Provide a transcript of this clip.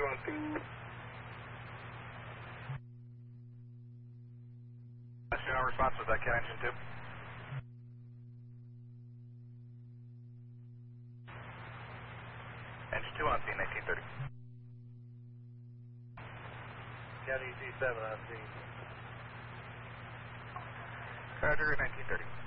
on scene. No response with that cat engine 2. Engine 2 on scene, 1930. Cat EC7 on scene. Roger, 1930.